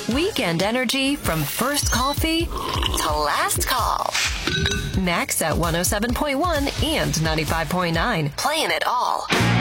Weekend energy from first coffee to last call. Max at 107.1 and 95.9. Playing it all.